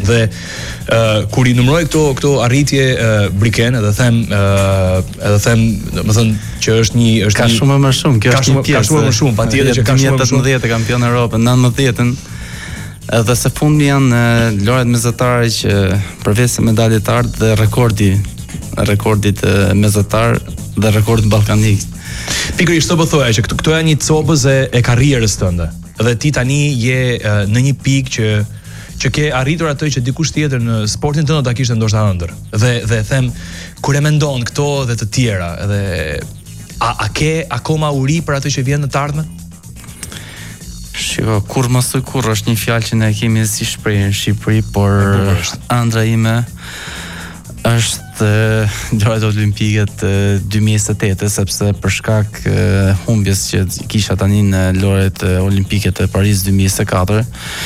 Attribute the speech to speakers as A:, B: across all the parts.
A: Dhe kur I numëroj këto arritje Briken, edhe them, domethënë që është një
B: ka shumë më shumë, kjo është një pjesë.
A: Ka shumë më shumë, patjetër që ka shumë më shumë.
B: 18 kampion Europë, 19-ën. Edhe së fundi janë lojët mesatare që përveç se medaljet të ardhë dhe rekordit mesatar dhe rekordit ballkanik.
A: Pikërisht po thoya që këto janë një copës e karrierës tënde. Dhe ti tani je në një pikë që ke arritur atë që dikush tjetër në sportin tënd do ta kishte ndoshta ëndër. Dhe them kur e mendon këto dhe të tjera, edhe a ke akoma uri për atë që vjen në të ardhmen?
B: Shiko, kur mos thuj kur është një fjalë që ne kemi si shprehje në Shqipëri, por ëndra ime është lojët olimpike të 2028, sepse për shkak humbjes që kisha tani në lojët olimpike të Paris 2024,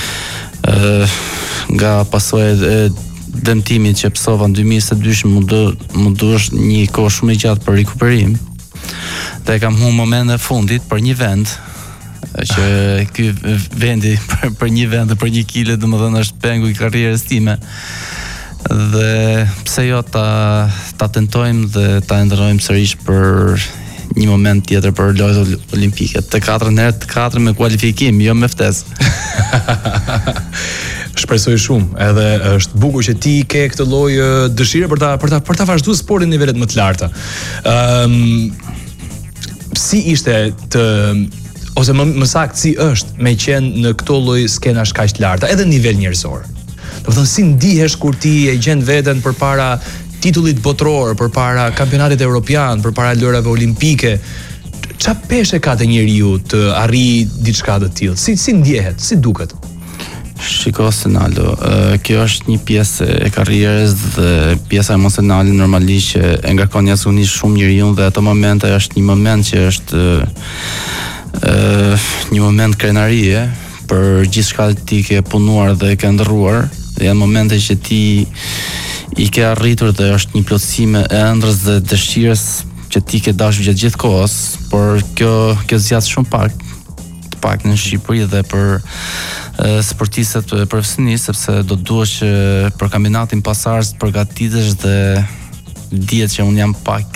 B: nga pasojat e dëmtimit që psova në 2022 më duhet një kohë shumë e gjatë për rikuperim. Dhe kam humbur momentin e fundit për një vend që ky vendi për një vend dhe për një kile domethënë është pengu I karrierës time. Dhe pse jo ta tentojmë dhe ta ndërrojmë sërish për një moment tjetër për lojët olimpike. Të 4 me kualifikim, jo me ftesë.
A: Shpresoj shumë, edhe është bukur që ti ke këtë lloj dëshire për ta vazhduar sportin në nivelet më të larta. Si ishte ose më saktë si është me qenë në këto lloj skenash kaq të larta, edhe në nivel njerëzor. Do të thonë si ndihesh kur ti e gjen veten përpara titullit botror, përpara kampionatit evropian, përpara lojrave olimpike. Çfarë peshe ka te njeriu të arrijë diçka të tillë? Si ndjehet, si duket?
B: Shiko Senaldo, kjo është një pjesë e karrierës dhe pjesa emocionale normalisht që e ngarkon jashtëni shumë njeriu dhe ato momente është një moment që është një moment krenarie për gjithçka ti ke punuar dhe ke ndërruar, dhe janë momente që ti I ke arritur dhe është një plotësim e ëndrës dhe dëshirës që ti ke dashur gjatë gjithë kohës, por kjo zgjat shumë pak në Shqipëri dhe për sportistët profesionistë, sepse do duhet që për kampionatin pasardhës të përgatitesh dhe dihet që un jam pak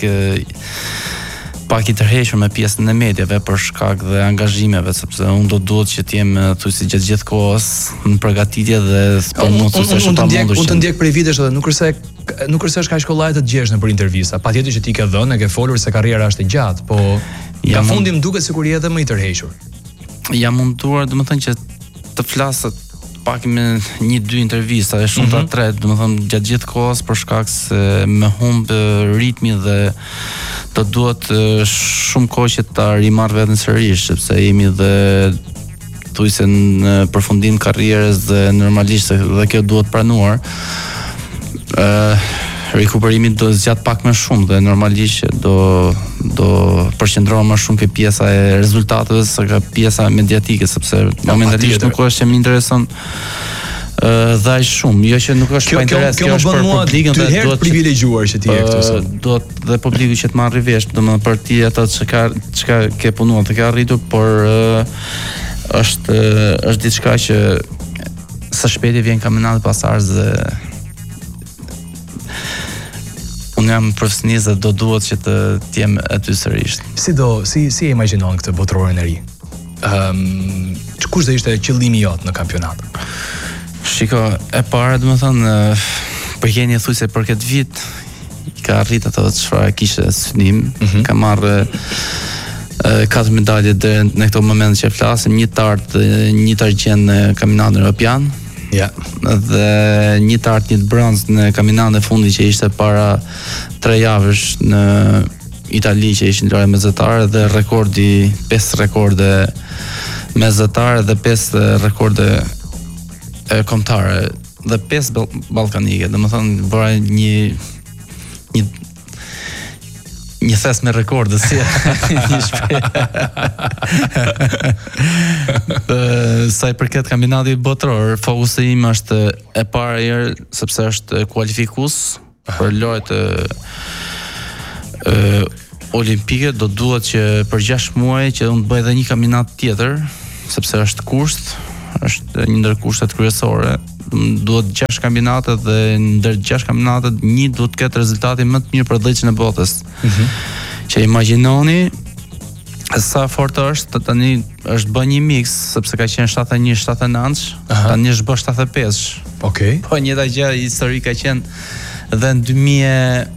B: I tërhequr me pjesën e mediave për shkak dhe angazhimeve, sepse unë do duhet që t'jem thuajse gjatë gjithë kohës në përgatitje dhe për mua thuajse shumë pamundur.
A: Unë të ndjek prej vitesh dhe nuk është kaq kollaj të djesh në për intervista. Patjetër që ti ke dhënë, e ke folur se karriera është e gjatë, po nga fundi më duket sikur je edhe më I tërhequr.
B: Jam munduar, domethënë që të flas pak me 1-2 intervista, e shumë të tretë, domethënë gjatë gjithë kohës për shkak se më humb ritmi dhe do duhet shumë kohë që ta rimarr veten sërish, sepse jemi dhe thuajse në përfundim karrierës dhe normalisht dhe kjo duhet pranuar. Rikuperimi do zgjat pak më shumë dhe normalisht do përqendrohem më shumë ke pjesa e rezultateve se ka pjesa mediatike, sepse momentalisht nuk është që më intereson dhe aq shumë, jo që nuk është pa interes, kjo është për publikun dhe
A: duhet të privilegjuar që ti je këtu sot.
B: Duhet dhe publiku që të marrë vesh, domethënë për ti ato çka ke punuar, të ke arritur, por është diçka që së shpejti vjen kampionati pasardhës dhe unë jam profesionist dhe do duhet që të jem aty sërish.
A: Si e imagjinon këtë botrorin e ri? Kush do ishte qëllimi jot në kampionat?
B: Shiko, e para domethënë përgjendja thuajse për këtë vit ka arrit ato çfarë kishte synim, ka marrë 4 medalje deri në këtë moment që flasim, një të argjend në kampionatin evropian.
A: Ja.
B: Dhe një të artë, një të bronzë në kampionatin e fundit që ishte para 3 javësh në Itali që ishin lojë mesatare dhe 5 rekorde mesatare dhe 5 rekorde kombëtare dhe 5 ballkanike. Domethënë bëra një thes me rekorde si një sa I përket kampionatit botror, fokusi im është e para herë sepse është kualifikues për lojët olimpike, do duhet që për 6 muaj që unë të bëj edhe një kampionat tjetër, sepse është kusht, është një ndër kushtet kryesore. Duhet 6 kampionate dhe ndër 6 kampionate një duhet të ketë rezultatin më të mirë për 10 e botës. Që imagjinoni sa fort është, tani është bën një mix, sepse ka qenë 71-79, tani është bë 75.
A: Okej.
B: Po njëta gjë historike ka qenë dhe në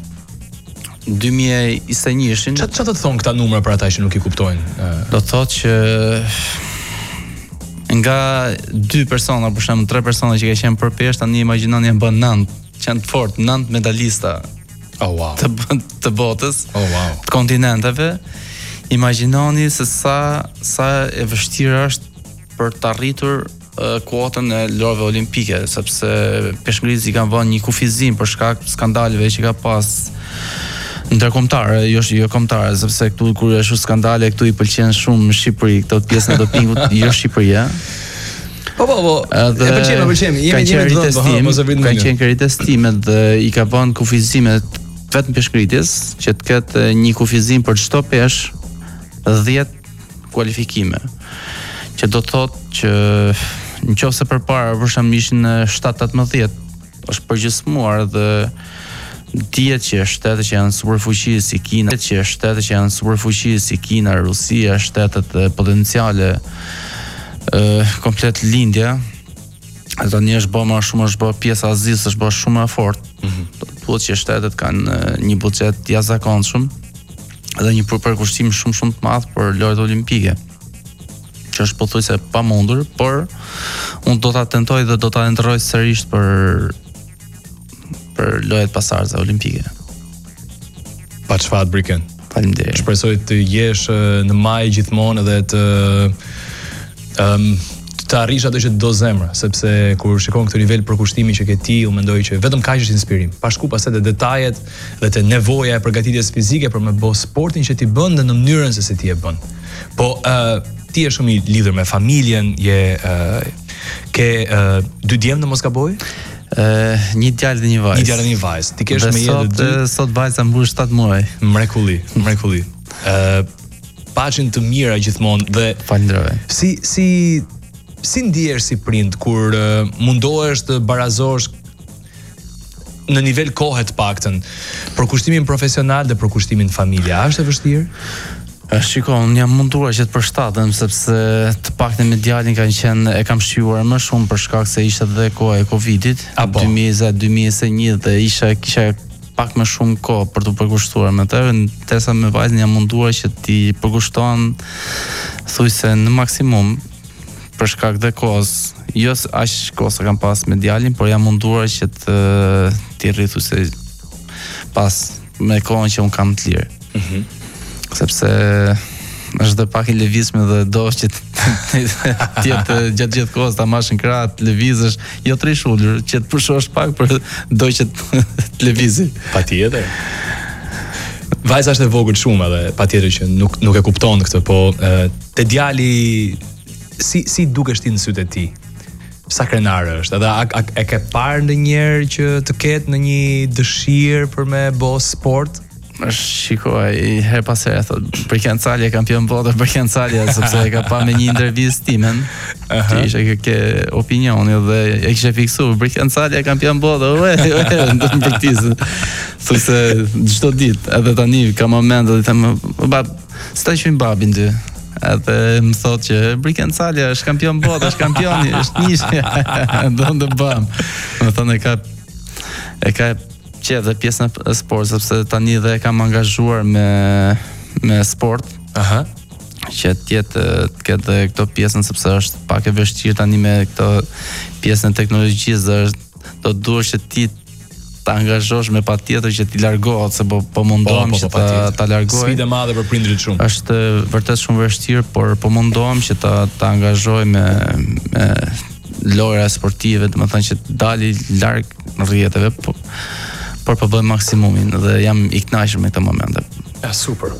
B: 2021-shin.
A: Çfarë do të thonë këta numra për ata që nuk i kuptojnë?
B: Do të thotë që nga 2 persona, për shembull 3 persona që ka qenë përpesh, tani imagjinoni janë bën 9, që janë të fortë, 9 medalista.
A: Oh wow.
B: Të botës.
A: Oh wow.
B: Të kontinenteve. Imagjinoni se sa e vështirë është për të arritur kuotën e lojëve olimpike, sepse peshngritësit kanë vënë një kufizim për shkak të skandaleve që ka pas ndërkombëtare, jo kombëtare, sepse këtu kur është skandale, këtu i pëlqen shumë në Shqipëri, këto pjesën e dopingut, jo Shqipëria.
A: Po. E pëlqem. Jemi në vend,
B: kanë qenë këri testimet dhe i ka vënë kufizimet vetëm peshngritjes, që të ketë një kufizim për çdo peshë 10 kualifikime. Që do të thotë që nëse përpara për shembull ishin 7-18, është përgjysmuar dhe dihet që shtetet që janë superfuqi si Kina, Rusia, shtetet potenciale komplet lindja, tani është bë më shumë, është bë pjesa e Azisë, është bë shumë më fort. Thuhet që shtetet kanë një buxhet jashtëzakonshëm dhe një përkushtim shumë të madh për lojët olimpike, që është pothuajse pamundur, por unë do ta tentoj dhe do ta ndërroj sërish për lojët pasardhëse olimpike.
A: Pa çfarë Briken.
B: Faleminderit.
A: Shpresoj të jesh në maj gjithmonë dhe të arrish ato që të do zemra, sepse kur shikon këtë nivel përkushtimi që ke ti, u mendoj që vetëm kaq është inspirim. Pa shku pastaj te detajet dhe te nevoja e përgatitjes fizike për me bë sportin që ti bën dhe në mënyrën se si ti e bën. Po ti je shumë i lidhur me familjen, ke 2 djemë në Moskaboj?
B: Një djalë dhe një vajzë.
A: Një djalë dhe një vajzë. Ti kesh me jetë
B: sot vajza mbush 7 muaj.
A: Mrekulli. Paqen të mira gjithmonë dhe
B: falenderoj.
A: Si ndihesh si prind kur mundohesh të barazosh në nivel kohe të paktën përkushtimin profesional dhe përkushtimin familje? A është e vështirë?
B: Shiko, unë jam munduar që të përshtatem, sepse të paktën me djalin e kam shqyuar më shumë për shkak se ishte dhe koha e Covidit, 2020-2021 dhe kisha pak më shumë kohë për të përkushtuar me të, ndërsa me vajzën jam munduar që ti përkushtohen thujse në maksimum për shkak dhe kohës. Jo aq kohë sa kam pas me djalin, por jam munduar që të rri thujse pas me kohën që unë kam të lirë. Sepse është dhe pak i lëvizshme dhe do që gjatë gjithë kohës ta marrësh në krah, të lëvizësh, jo të rish ulur, që të pushosh pak, për do që të lëvizi.
A: Patjetër. Vajza është e vogël shumë edhe patjetër që nuk e kupton këtë, po te djali si dukesh ti në sytë e tij? Sa krenar është? Edhe e ke parë ndonjëherë që të ketë në një dëshirë për me bë sport?
B: Shikoj, her pas here thot, për Kencalje kampion bote, për Kencalje, sepse e ka pa me një intervistë timen, që ishe ke opinioni dhe e kishe fiksu, për Kencalje kampion bote, në përtisë. Thuj se çdo ditë, edhe tani ka momente dhe them, bab, s'ta qujmë babin ty. Edhe më thot që Brikencalja është kampion bote, është kampioni, është njështë, do në bëm. Më thonë e ka qef dhe pjesën e sport, sepse tani dhe kam angazhuar me sport, që të ketë këto pjesën, sepse është pak e vështirë tani me këto pjesën e teknologjisë, dhe do duhesh që ti ta angazhosh me patjetër që ti largohet, se po mundohem që ta largoj.
A: Sfidë e madhe për prindrit shumë.
B: Është vërtet shumë vështirë, por po mundohem që ta angazhoj me lojra sportive, domethënë që dali larg në rrjeteve, por po bëj maksimumin dhe jam i kënaqur me këtë momente.
A: Super.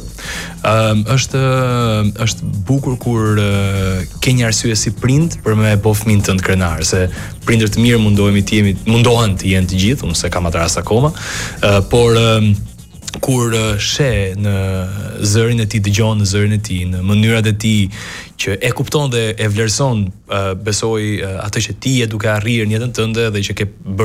A: Është bukur kur ke një arsye si prind për me bë fëmin tënd krenar, se prindër të mirë mundohen të jenë të gjithë, unë se kam atë rast akoma, por kur she në zërin e tij, dëgjon në zërin e tij, në mënyrat e tij që e kupton dhe e vlerëson, besoj atë që ti je duke arrirë në jetën tënde dhe që ke bërë